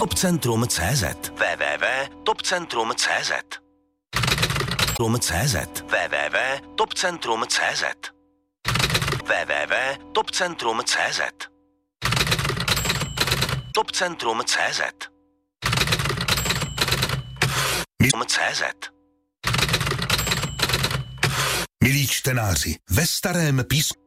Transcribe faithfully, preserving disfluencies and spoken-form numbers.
Topcentrum tečka cé zet w w w tečka topcentrum tečka cé zet topcentrum tečka cé zet w w w tečka topcentrum tečka cé zet w w w tečka topcentrum tečka cé zet Topcentrum tečka cé zet cé zet Milí čtenáři, ve starém písmu